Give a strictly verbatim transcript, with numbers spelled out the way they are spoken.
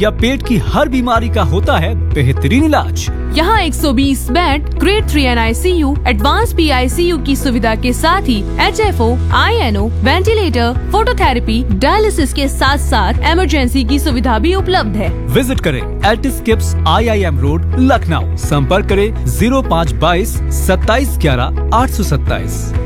या पेट की हर बीमारी का होता है बेहतरीन इलाज। यहाँ एक सौ बीस bed, grade three N I C you, advance P I C you की सुविधा के साथ ही H F O, I N O, ventilator, phototherapy, dialysis के साथ साथ इमरजेंसी की सुविधा भी उपलब्ध है। विजिट करें Altis kips I I am road, Lucknow. संपर्क करें जीरो पाँच बाईस सत्ताईस ग्यारह आठ सौ सत्ताईस।